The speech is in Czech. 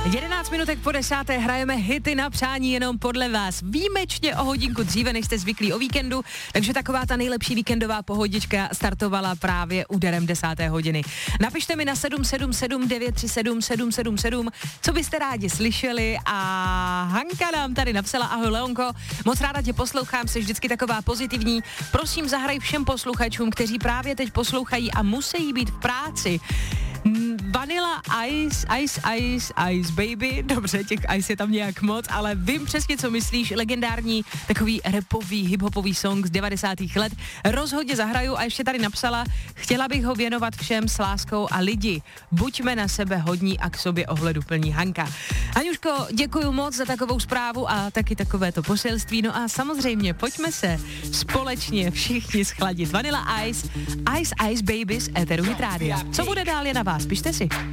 11 minutek po 10. hrajeme hity na přání jenom podle vás. Výjimečně o hodinku dříve, než jste zvyklí o víkendu, takže taková ta nejlepší víkendová pohodička startovala právě úderem 10. hodiny. Napište mi na 777 937 777, co byste rádi slyšeli, a Hanka nám tady napsala: ahoj Leonko, moc ráda tě poslouchám, jsi vždycky taková pozitivní. Prosím, zahraj všem posluchačům, kteří právě teď poslouchají a musí být v práci. Vanilla Ice Baby, dobře, těch Ice je tam nějak moc, ale vím přesně, co myslíš, legendární takový rapový, hiphopový song z 90. let, rozhodně zahraju. A ještě tady napsala: chtěla bych ho věnovat všem s láskou a lidi, buďme na sebe hodní a k sobě ohleduplní. Hanka. Aňuško, děkuju moc za takovou zprávu a taky takovéto poselství, no a samozřejmě pojďme se společně všichni schladit. Vanilla Ice Baby z éteru Hit Rádia. Co bude dál, je na vás, pište si.